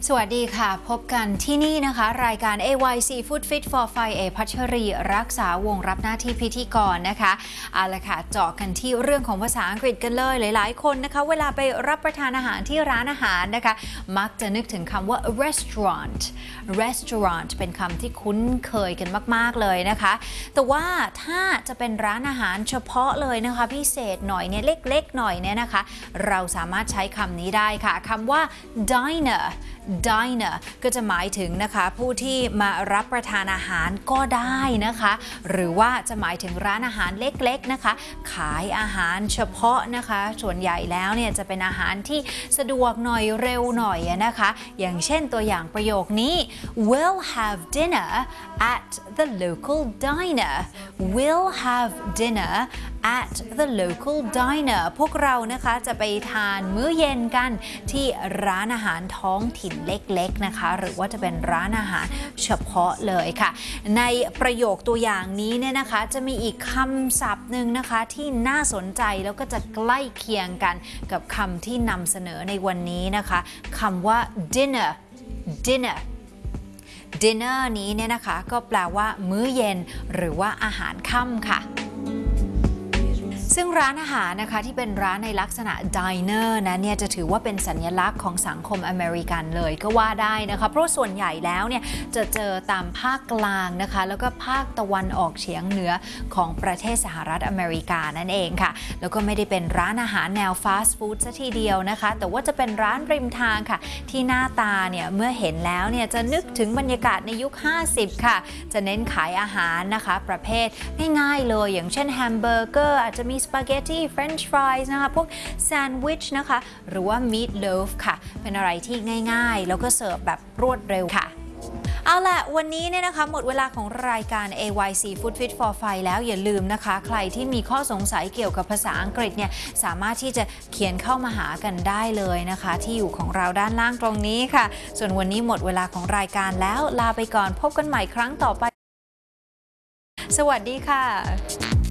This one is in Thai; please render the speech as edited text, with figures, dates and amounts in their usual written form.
สวัสดีค่ะพบกันที่นี่นะคะรายการ AYC Food Fit for Fire พัชรีรักษาวงรับหน้าที่พิธีกรนะคะเอาละค่ะเจาะกันที่เรื่องของภาษาอังกฤษกันเลยหลายๆคนนะคะเวลาไปรับประทานอาหารที่ร้านอาหารนะคะมักจะนึกถึงคำว่า restaurant เป็นคำที่คุ้นเคยกันมากๆเลยนะคะแต่ว่าถ้าจะเป็นร้านอาหารเฉพาะเลยนะคะพิเศษหน่อยเนี่ยเล็กๆหน่อยเนี่ยนะคะเราสามารถใช้คำนี้ได้ค่ะคำว่า diner ก็จะหมายถึงนะคะผู้ที่มารับประทานอาหารก็ได้นะคะหรือว่าจะหมายถึงร้านอาหารเล็กๆนะคะขายอาหารเฉพาะนะคะส่วนใหญ่แล้วเนี่ยจะเป็นอาหารที่สะดวกหน่อยเร็วหน่อยนะคะอย่างเช่นตัวอย่างประโยคนี้ We'll have dinner at the local diner We'll have dinner at the local diner พวกเรานะคะจะไปทานมื้อเย็นกันที่ร้านอาหารท้องถิ่นเล็กๆนะคะหรือว่าจะเป็นร้านอาหารเฉพาะเลยค่ะในประโยคตัวอย่างนี้เนี่ยนะคะจะมีอีกคำศัพท์หนึ่งนะคะที่น่าสนใจแล้วก็จะใกล้เคียงกันกับคำที่นำเสนอในวันนี้นะคะคำว่า dinnerนี้เนี่ยนะคะก็แปลว่ามื้อเย็นหรือว่าอาหารค่ำค่ะซึ่งร้านอาหารนะคะที่เป็นร้านในลักษณะ diner นะเนี่ยจะถือว่าเป็นสัญลักษณ์ของสังคมอเมริกันเลยก็ว่าได้นะคะเพราะส่วนใหญ่แล้วเนี่ยจะเจอตามภาคกลางนะคะแล้วก็ภาคตะวันออกเฉียงเหนือของประเทศสหรัฐอเมริกานั่นเองค่ะแล้วก็ไม่ได้เป็นร้านอาหารแนวฟาสต์ฟู้ดซะทีเดียวนะคะแต่ว่าจะเป็นร้านริมทางค่ะที่หน้าตาเนี่ยเมื่อเห็นแล้วเนี่ยจะนึกถึงบรรยากาศในยุค50ค่ะจะเน้นขายอาหารนะคะประเภทง่ายๆเลยอย่างเช่นแฮมเบอร์เกอร์อาจจะมีสปาเกตตี้เฟรนช์ฟรายส์นะคะพวกแซนด์วิชนะคะหรือว่ามีทโลฟค่ะเป็นอะไรที่ง่ายๆแล้วก็เสิร์ฟแบบรวดเร็วค่ะเอาล่ะวันนี้เนี่ยนะคะหมดเวลาของรายการ AYC Food Fit for Fire แล้วอย่าลืมนะคะใครที่มีข้อสงสัยเกี่ยวกับภาษาอังกฤษเนี่ยสามารถที่จะเขียนเข้ามาหากันได้เลยนะคะที่อยู่ของเราด้านล่างตรงนี้ค่ะส่วนวันนี้หมดเวลาของรายการแล้วลาไปก่อนพบกันใหม่ครั้งต่อไปสวัสดีค่ะ